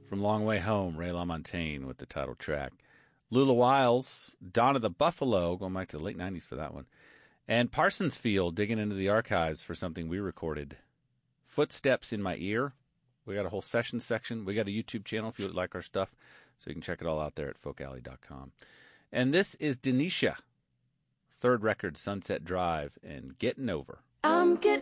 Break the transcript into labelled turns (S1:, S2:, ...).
S1: From Long Way Home, Ray LaMontagne with the title track. Lula Wiles, Dawn of the Buffalo, going back to the late 90s for that one. And Parsons Field, digging into the archives for something we recorded. Footsteps in My Ear. We got a whole session section. We got a YouTube channel if you like our stuff, so you can check it all out there at folkalley.com. And this is Denisha, third record, Sunset Drive, and Getting Over.
S2: I'm getting